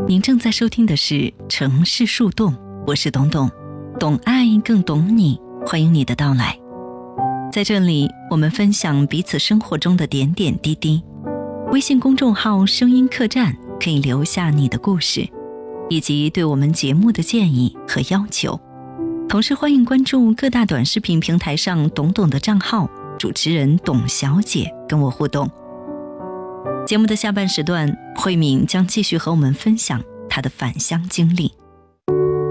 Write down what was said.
您正在收听的是城市树洞，我是董董，懂爱更懂你，欢迎你的到来。在这里，我们分享彼此生活中的点点滴滴。微信公众号声音客栈可以留下你的故事，以及对我们节目的建议和要求。同时欢迎关注各大短视频平台上董董的账号，主持人董小姐跟我互动。节目的下半时段，慧敏将继续和我们分享她的返乡经历。